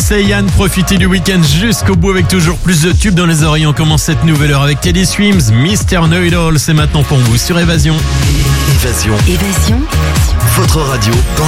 c'est Yann. Profitez du week-end jusqu'au bout avec toujours plus de tubes dans les oreilles. On commence cette nouvelle heure avec Teddy Swims, Mr. Know-It-All. C'est maintenant pour vous sur Évasion. Évasion. Votre radio dans